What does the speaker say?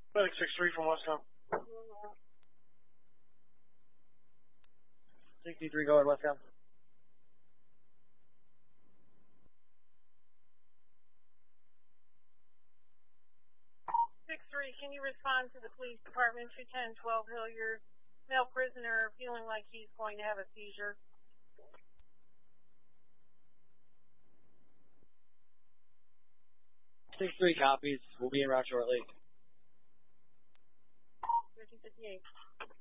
Medic 6-3 from Westcom. 63, go ahead, Westcom. 6-3, can you respond to the police department, 210-12 Hilliard, male prisoner feeling like he's going to have a seizure? Six three copies. We'll be en route shortly. 1358.